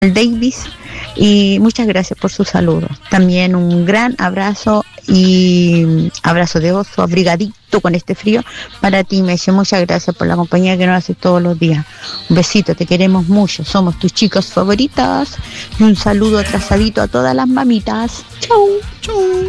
Davis, y muchas gracias por sus saludos. También un gran abrazo y abrazo de oso, abrigadito con este frío para ti, Messi. Muchas gracias por la compañía que nos haces todos los días. Un besito, te queremos mucho, somos tus chicas favoritas, y un saludo atrasadito a todas las mamitas. Chau. Chau.